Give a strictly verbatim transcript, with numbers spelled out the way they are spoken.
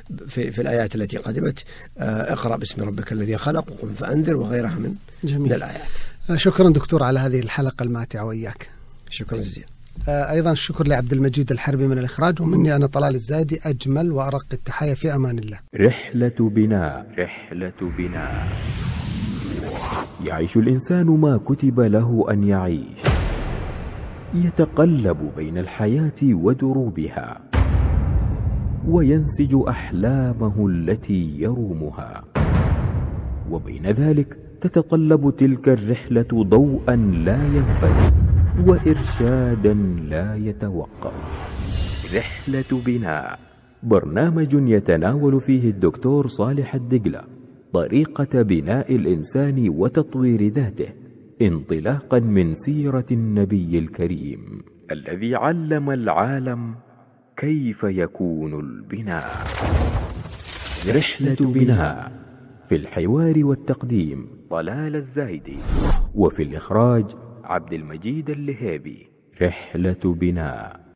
في, في الآيات التي قدمت، اقرأ باسم ربك الذي خلق وقم فأنذر وغيرها من, من الآيات. شكرا دكتور على هذه الحلقة الماتعة وإياك. شكرا جزيلا. أيضا الشكر لعبد المجيد الحربي من الإخراج، ومني أنا طلال الزايدي أجمل وأرق التحايا في أمان الله. رحلة بناء. رحلة بناء. يعيش الإنسان ما كتب له أن يعيش، يتقلب بين الحياة ودروبها، وينسج أحلامه التي يرومها، وبين ذلك تتطلب تلك الرحلة ضوءا لا ينفد وإرشادا لا يتوقف. رحلة بناء، برنامج يتناول فيه الدكتور صالح الدقلة طريقة بناء الإنسان وتطوير ذاته، انطلاقا من سيرة النبي الكريم الذي علم العالم كيف يكون البناء. رحلة بناء، في الحوار والتقديم طلال الزايدي، وفي الإخراج عبد المجيد اللهيبي. رحلة بناء.